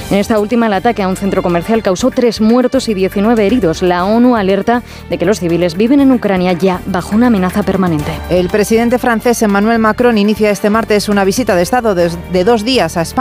En esta última, el ataque a un centro comercial causó 3 muertos y 19 heridos. La ONU alerta de que los civiles viven en Ucrania ya bajo una amenaza permanente. El presidente francés Emmanuel Macron inicia este martes una visita de Estado de 2 días a España.